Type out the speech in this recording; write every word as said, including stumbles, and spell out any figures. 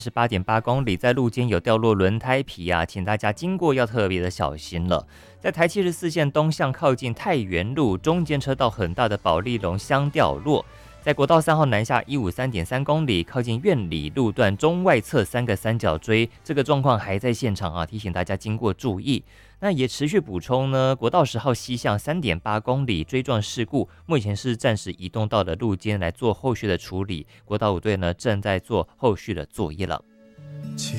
是八点八公里，在路肩有掉落轮胎皮啊，请大家经过要特别的小心了。在台七十四线东向靠近太原路中间车道很大的保利龙箱掉落。在国道三号南下一五三点三公里，靠近苑里路段中外侧三个三角锥，这个状况还在现场啊，提醒大家经过注意。那也持续补充呢，国道十号西向三点八公里追撞事故，目前是暂时移动到了路肩来做后续的处理。国道五队呢正在做后续的作业了。 前